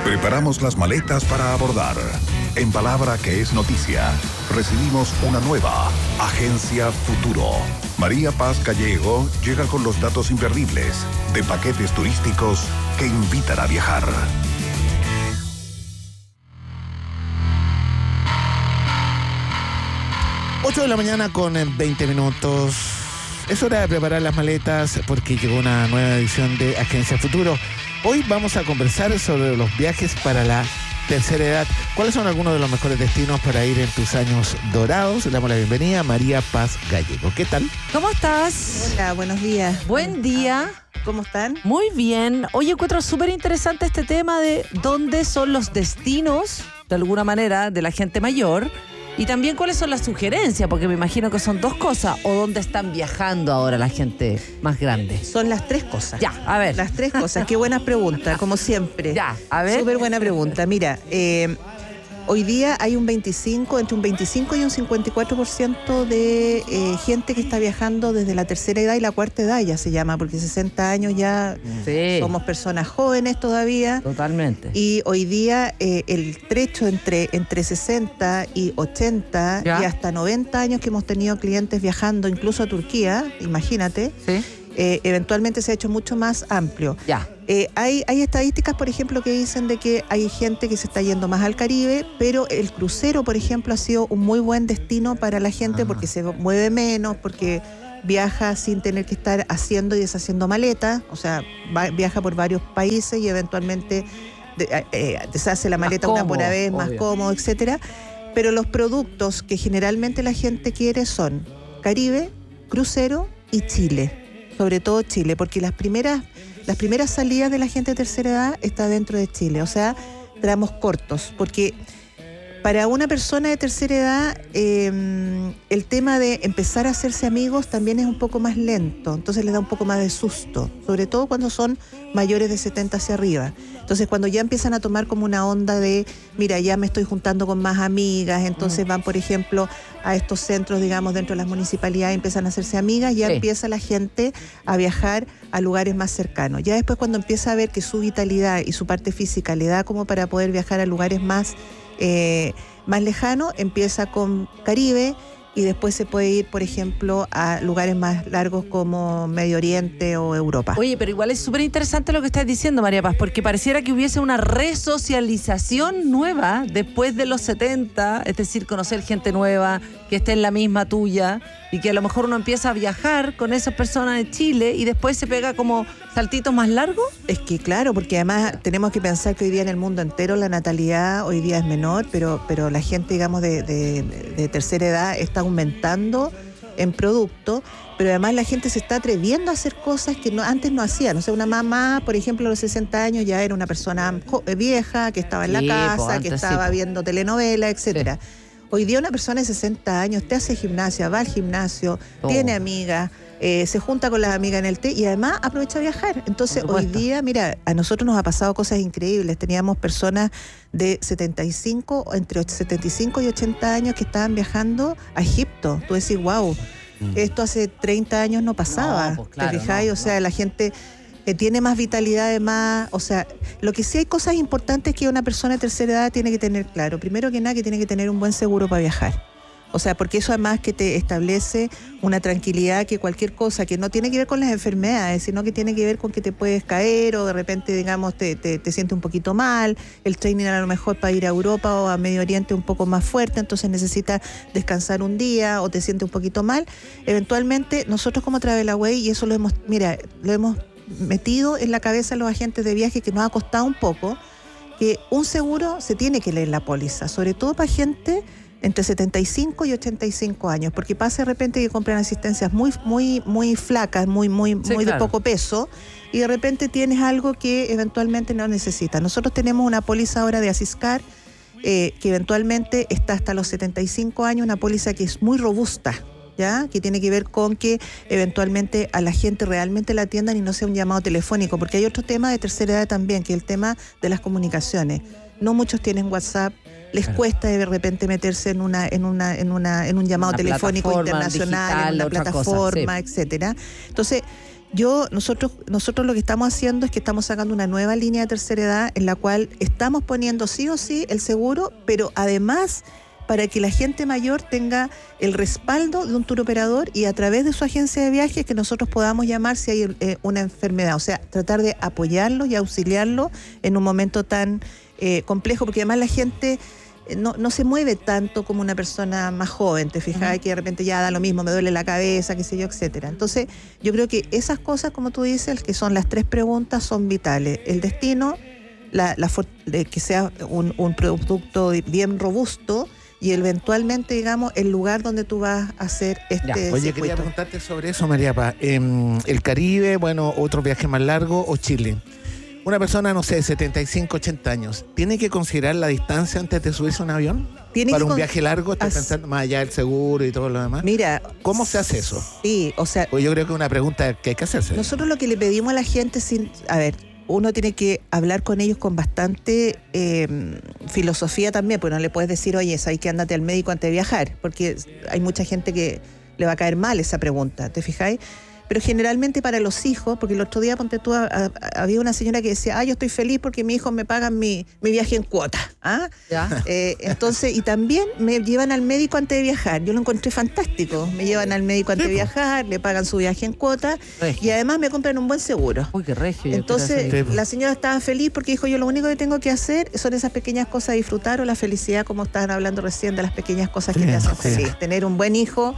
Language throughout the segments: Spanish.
Preparamos las maletas para abordar. En palabra que es noticia, recibimos una nueva Agencia Futuro. María Paz Gallego llega con los datos imperdibles de paquetes turísticos que invitan a viajar. Ocho de la mañana con 20 minutos. Es hora de preparar las maletas porque llegó una nueva edición de Agencia Futuro. Hoy vamos a conversar sobre los viajes para la tercera edad. ¿Cuáles son algunos de los mejores destinos para ir en tus años dorados? Le damos la bienvenida a María Paz Gallego. ¿Qué tal? ¿Cómo estás? Hola, buenos días. Buen día. ¿Cómo están? Muy bien. Oye, encuentro súper interesante este tema de dónde son los destinos, de alguna manera, de la gente mayor. Y también cuáles son las sugerencias, porque me imagino que son dos cosas. O dónde están viajando ahora la gente más grande. Son las tres cosas. Ya, a ver. Las tres cosas. Qué buena pregunta, como siempre. Ya, a ver. Súper buena pregunta. Mira, hoy día hay entre un 25 y un 54% de gente que está viajando desde la tercera edad y la cuarta edad, ya se llama, porque 60 años ya somos personas jóvenes todavía. Totalmente. Y hoy día el trecho entre 60 y 80 y hasta 90 años que hemos tenido clientes viajando incluso a Turquía, imagínate. Sí. Eventualmente se ha hecho mucho más amplio. Ya. Hay estadísticas, por ejemplo, que dicen de que hay gente que se está yendo más al Caribe, pero el crucero, por ejemplo, ha sido un muy buen destino para la gente porque se mueve menos, porque viaja sin tener que estar haciendo y deshaciendo maletas, o sea, viaja por varios países y eventualmente deshace la maleta una buena vez, más cómodo, etcétera. Pero los productos que generalmente la gente quiere son Caribe, crucero y Chile. Sobre todo Chile, porque las primeras salidas de la gente de tercera edad está dentro de Chile, o sea, tramos cortos, porque para una persona de tercera edad el tema de empezar a hacerse amigos también es un poco más lento, entonces les da un poco más de susto, sobre todo cuando son mayores de 70 hacia arriba. Entonces cuando ya empiezan a tomar como una onda de, mira, ya me estoy juntando con más amigas, entonces van, por ejemplo, a estos centros, digamos, dentro de las municipalidades, empiezan a hacerse amigas, ya empieza la gente a viajar a lugares más cercanos. Ya después cuando empieza a ver que su vitalidad y su parte física le da como para poder viajar a lugares más lejanos, empieza con Caribe y después se puede ir, por ejemplo, a lugares más largos como Medio Oriente o Europa. Oye, pero igual es súper interesante lo que estás diciendo, María Paz, porque pareciera que hubiese una resocialización nueva después de los 70, es decir, conocer gente nueva, que esté en la misma tuya, y que a lo mejor uno empieza a viajar con esas personas de Chile y después se pega como saltitos más largos. Es que claro, porque además tenemos que pensar que hoy día en el mundo entero la natalidad hoy día es menor, pero la gente, digamos, de tercera edad está aumentando en producto, pero además la gente se está atreviendo a hacer cosas que antes no hacían. O sea, una mamá, por ejemplo, a los 60 años ya era una persona vieja, que estaba en la casa, que estaba viendo telenovela, etcétera. Hoy día una persona de 60 años te hace gimnasia, va al gimnasio, tiene amigas, se junta con las amigas en el té y además aprovecha a viajar. Entonces hoy día, mira, a nosotros nos ha pasado cosas increíbles. Teníamos personas de entre 75 y 80 años que estaban viajando a Egipto. Tú decís, wow, esto hace 30 años no pasaba. No, pues claro, ¿te fijáis? O sea, la gente tiene más vitalidad además. O sea, lo que sí hay cosas importantes que una persona de tercera edad tiene que tener claro. Primero que nada, que tiene que tener un buen seguro para viajar. O sea, porque eso además que te establece una tranquilidad que cualquier cosa que no tiene que ver con las enfermedades, sino que tiene que ver con que te puedes caer o de repente, digamos, te sientes un poquito mal, el training a lo mejor para ir a Europa o a Medio Oriente un poco más fuerte, entonces necesitas descansar un día o te sientes un poquito mal. Eventualmente, nosotros como Travelaway, y eso lo hemos metido en la cabeza a los agentes de viaje, que nos ha costado un poco, que un seguro se tiene que leer la póliza, sobre todo para gente entre 75 y 85 años, porque pasa de repente que compran asistencias muy flacas, muy de poco peso, y de repente tienes algo que eventualmente no necesitas. Nosotros tenemos una póliza ahora de Asiscar que eventualmente está hasta los 75 años, una póliza que es muy robusta, ¿ya? Que tiene que ver con que eventualmente a la gente realmente la atiendan y no sea un llamado telefónico, porque hay otro tema de tercera edad también, que es el tema de las comunicaciones. No muchos tienen WhatsApp, les cuesta de repente meterse en un llamado telefónico internacional, digital, en una plataforma, etcétera. Entonces, Nosotros lo que estamos haciendo es que estamos sacando una nueva línea de tercera edad en la cual estamos poniendo sí o sí el seguro, pero además para que la gente mayor tenga el respaldo de un tour operador y a través de su agencia de viajes que nosotros podamos llamar si hay una enfermedad, o sea, tratar de apoyarlo y auxiliarlo en un momento tan complejo, porque además la gente no se mueve tanto como una persona más joven, te fijas, que de repente ya da lo mismo, me duele la cabeza, qué sé yo, etcétera. Entonces, yo creo que esas cosas, como tú dices, que son las 3 preguntas, son vitales. El destino, que sea un producto bien robusto y eventualmente, digamos, el lugar donde tú vas a hacer este Oye, circuito. quería preguntarte sobre eso, María Paz. El Caribe, bueno, otro viaje más largo, o Chile. Una persona, no sé, 75, 80 años, ¿tiene que considerar la distancia antes de subirse a un avión? Para un viaje largo, estoy pensando más allá del seguro y todo lo demás. Mira, ¿cómo se hace eso? Sí, o sea, pues yo creo que es una pregunta que hay que hacerse. Nosotros lo que le pedimos a la gente, uno tiene que hablar con ellos con bastante filosofía también, pues no le puedes decir, oye, sabes que ándate al médico antes de viajar, porque hay mucha gente que le va a caer mal esa pregunta, ¿te fijáis? Pero generalmente para los hijos, porque el otro día, ponte tú, había una señora que decía, yo estoy feliz porque mis hijos me pagan mi viaje en cuota. Entonces, y también me llevan al médico antes de viajar. Yo lo encontré fantástico. Me llevan al médico antes de viajar, le pagan su viaje en cuota y además me compran un buen seguro. Uy, qué regio. Entonces, la señora estaba feliz porque dijo, yo lo único que tengo que hacer son esas pequeñas cosas, disfrutar, o la felicidad, como estaban hablando recién, de las pequeñas cosas que te hacen feliz. Tener un buen hijo.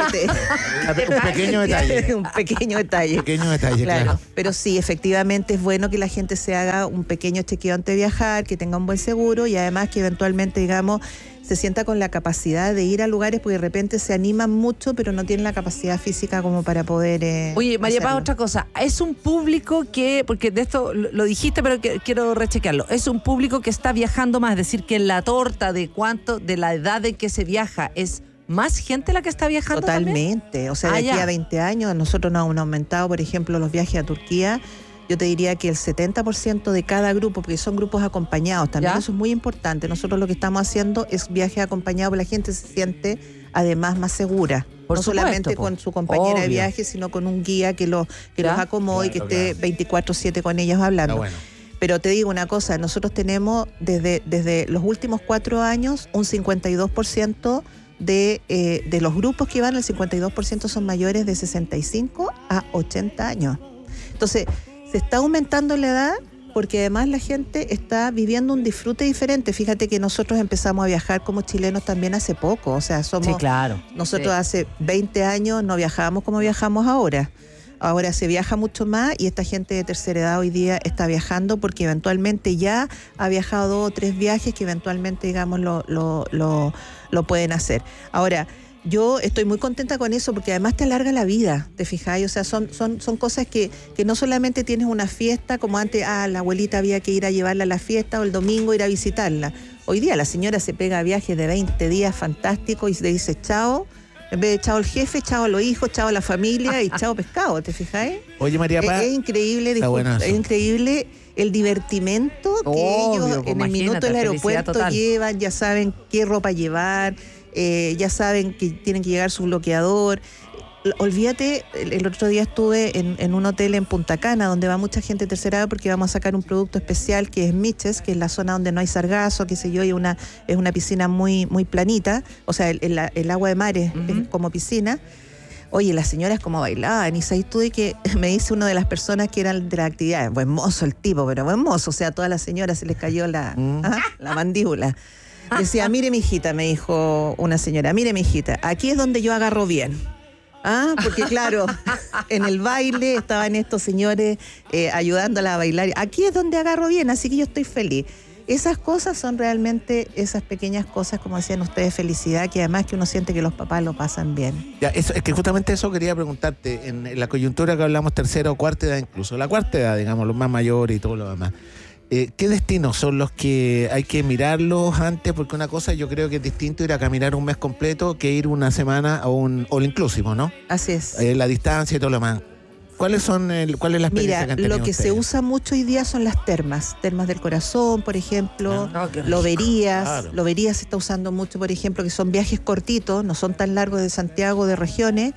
Un pequeño detalle. Pequeño detalle. Pequeño detalle, claro. Pero sí, efectivamente es bueno que la gente se haga un pequeño chequeo antes de viajar, que tenga un buen seguro y además que eventualmente, digamos, se sienta con la capacidad de ir a lugares, porque de repente se animan mucho, pero no tienen la capacidad física como para poder Oye, María Paz, hacerlo. otra cosa. Es un público que, porque de esto lo dijiste, pero quiero rechequearlo. Es un público que está viajando más, es decir, que en la torta de la edad en que se viaja es ¿más gente la que está viajando Totalmente. también? O sea, de aquí a 20 años, nosotros nos hemos aumentado, por ejemplo, los viajes a Turquía. Yo te diría que el 70% de cada grupo, porque son grupos acompañados, también eso es muy importante. Nosotros lo que estamos haciendo es viajes acompañados, porque la gente se siente además más segura. Por no supuesto, solamente con su compañera de obvio. viaje, sino con un guía que los acomode y que esté 24/7 con ellos hablando. Bueno. Pero te digo una cosa, nosotros tenemos desde los últimos 4 años un 52% de los grupos que van, el 52% son mayores de 65 a 80 años. Entonces, se está aumentando la edad porque además la gente está viviendo un disfrute diferente. Fíjate que nosotros empezamos a viajar como chilenos también hace poco. O sea, Sí, claro. nosotros hace 20 años no viajábamos como viajamos ahora. Ahora se viaja mucho más y esta gente de tercera edad hoy día está viajando porque eventualmente ya ha viajado 2 o 3 viajes que eventualmente, digamos, lo pueden hacer. Ahora, yo estoy muy contenta con eso porque además te alarga la vida, ¿te fijáis? O sea, son cosas que no solamente tienes una fiesta como antes, la abuelita había que ir a llevarla a la fiesta o el domingo ir a visitarla. Hoy día la señora se pega viajes de 20 días fantásticos y le dice chao. En vez de chao el jefe, chao a los hijos, chao a la familia y chao pescado, ¿te fijáis? Oye, María Paz. Es increíble, es increíble el divertimento que ellos en el minuto del aeropuerto llevan, ya saben qué ropa llevar, ya saben que tienen que llegar su bloqueador. Olvídate, el otro día estuve en un hotel en Punta Cana donde va mucha gente de tercera edad porque vamos a sacar un producto especial que es Miches, que es la zona donde no hay sargazo, qué sé yo, y es una piscina muy, muy planita, o sea, el agua de mar es como piscina. Oye, las señoras como bailaban, y sabes tú de que me dice una de las personas que eran de la actividad, buen mozo el tipo, pero buen mozo, o sea, a todas las señoras se les cayó la mandíbula. Decía, mire mi hijita, me dijo una señora, mire mi hijita, aquí es donde yo agarro bien. Porque claro, en el baile estaban estos señores ayudándola a bailar. Aquí es donde agarro bien, así que yo estoy feliz. Esas cosas son realmente esas pequeñas cosas, como decían ustedes, felicidad, que además que uno siente que los papás lo pasan bien. Ya, es que justamente eso quería preguntarte, en la coyuntura que hablamos tercera o cuarta edad incluso, la cuarta edad, digamos, los más mayores y todo lo demás. ¿Qué destinos son los que hay que mirarlos antes? Porque una cosa yo creo que es distinto ir a caminar un mes completo que ir una semana a un all inclusive, ¿no? Así es. La distancia y todo lo demás. ¿Cuál es la experiencia que han tenido lo que ustedes? se usa mucho hoy día son las termas del corazón, por ejemplo, Loberías. Claro. Loberías se está usando mucho, por ejemplo, que son viajes cortitos, no son tan largos de Santiago, de regiones.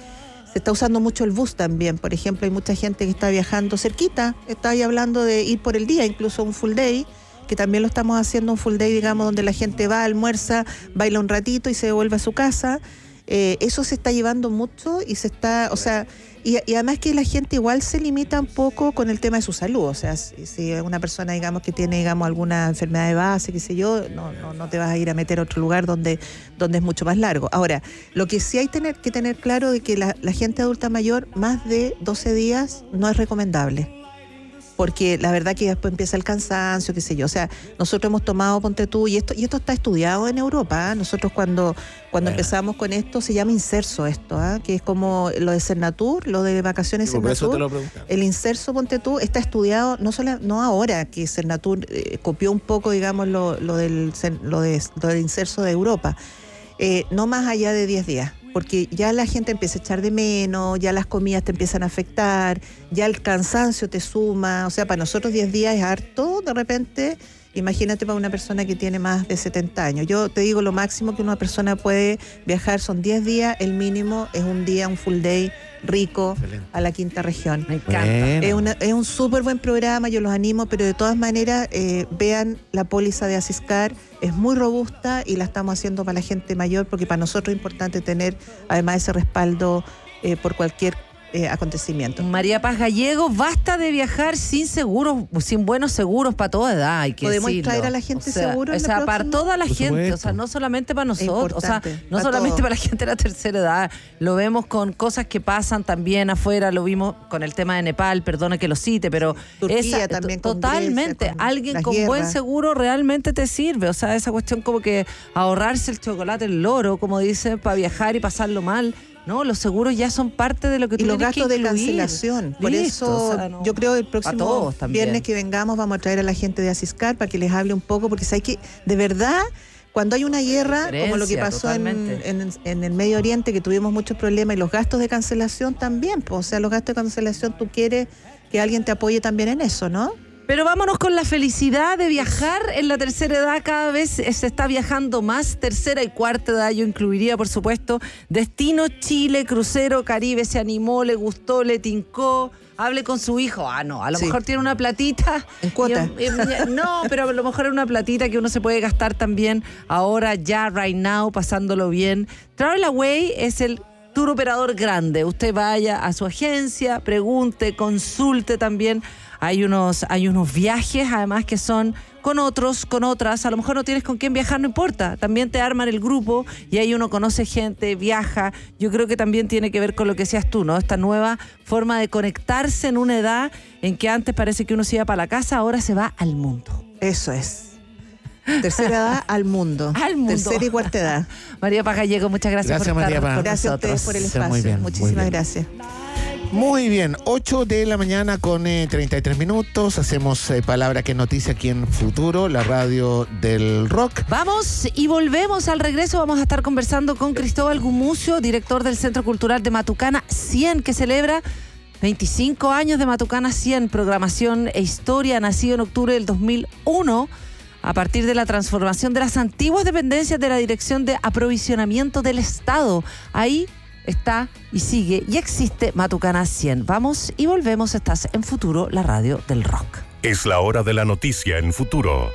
Se está usando mucho el bus también. Por ejemplo, hay mucha gente que está viajando cerquita. Está ahí hablando de ir por el día, incluso un full day, que también lo estamos haciendo un full day, digamos, donde la gente va, almuerza, baila un ratito y se devuelve a su casa. Eso se está llevando mucho y se está, o sea, y además que la gente igual se limita un poco con el tema de su salud. O sea, si es una persona, digamos, que tiene, digamos, alguna enfermedad de base, qué sé yo, no te vas a ir a meter a otro lugar donde es mucho más largo. Ahora, lo que sí hay que tener claro es que la gente adulta mayor, más de 12 días no es recomendable. Porque la verdad que después empieza el cansancio, qué sé yo. O sea, nosotros hemos tomado, ponte tú, y esto está estudiado en Europa, ¿eh? Nosotros cuando empezamos con esto, se llama inserso esto, ¿eh? Que es como lo de Cernatur, lo de vacaciones Cernatur. El inserso, ponte tú, está estudiado, no ahora que Cernatur copió un poco, digamos, lo del inserso de Europa. No más allá de 10 días. Porque ya la gente empieza a echar de menos, ya las comidas te empiezan a afectar, ya el cansancio te suma. O sea, para nosotros 10 días es harto, de repente, imagínate para una persona que tiene más de 70 años. Yo te digo, lo máximo que una persona puede viajar son 10 días, el mínimo es un día, un full day rico. Excelente. A la quinta región. Me encanta. Bueno. Es un súper buen programa, yo los animo, pero de todas maneras vean la póliza de Asiscar, es muy robusta y la estamos haciendo para la gente mayor, porque para nosotros es importante tener además ese respaldo por cualquier acontecimiento. María Paz Gallego, basta de viajar sin seguros, sin buenos seguros para toda edad, hay que ¿Podemos decirlo. traer a la gente seguro? O sea, para toda la gente, o sea, no solamente para nosotros, o sea, no solamente para la gente de la tercera edad, lo vemos con cosas que pasan también afuera, lo vimos con el tema de Nepal, perdona que lo cite, pero Turquía también totalmente, Grecia, alguien con buen seguro realmente te sirve, o sea, esa cuestión como que ahorrarse el chocolate, el loro, como dice, para viajar y pasarlo mal. No, los seguros ya son parte de lo que tú tienes que incluir. Y los gastos de cancelación. Por eso, o sea, no, yo creo que el próximo viernes que vengamos vamos a traer a la gente de Asiscar para que les hable un poco, porque sabes que, de verdad, cuando hay una guerra, como lo que pasó en el Medio Oriente, que tuvimos muchos problemas, y los gastos de cancelación también, pues, o sea, los gastos de cancelación, tú quieres que alguien te apoye también en eso, ¿no? Pero vámonos con la felicidad de viajar en la tercera edad. Cada vez se está viajando más, tercera y cuarta edad. Yo incluiría, por supuesto, Destino Chile, Crucero Caribe. Se animó, le gustó, le tincó. Hable con su hijo. A lo mejor tiene una platita. ¿En cuota? No, pero a lo mejor es una platita que uno se puede gastar también ahora, ya, right now, pasándolo bien. Travel Away es el tour operador grande. Usted vaya a su agencia, pregunte, consulte también. Hay unos viajes, además, que son con otros, con otras. A lo mejor no tienes con quién viajar, no importa. También te arman el grupo y ahí uno conoce gente, viaja. Yo creo que también tiene que ver con lo que seas tú, ¿no? Esta nueva forma de conectarse en una edad en que antes parece que uno se iba para la casa, ahora se va al mundo. Eso es. Tercera edad al mundo. Al mundo. Tercera y cuarta edad. María Paz Gallego, muchas gracias por estar con nosotros. Gracias a ustedes por el espacio. Muy bien, muchísimas gracias. Muy bien, 8 de la mañana con 33 minutos. Hacemos Palabra que es Noticia aquí en Futuro, la radio del rock. Vamos y volvemos al regreso. Vamos a estar conversando con Cristóbal Gumucio, director del Centro Cultural de Matucana 100, que celebra 25 años de Matucana 100, programación e historia, nacido en octubre del 2001, a partir de la transformación de las antiguas dependencias de la Dirección de Aprovisionamiento del Estado. Ahí está y sigue y existe Matucana 100. Vamos y volvemos. Estás en Futuro, la radio del rock. Es la hora de la noticia en Futuro.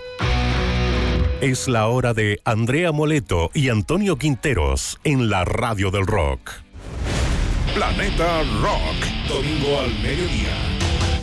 Es la hora de Andrea Moleto y Antonio Quinteros en la radio del rock. Planeta Rock, domingo al mediodía.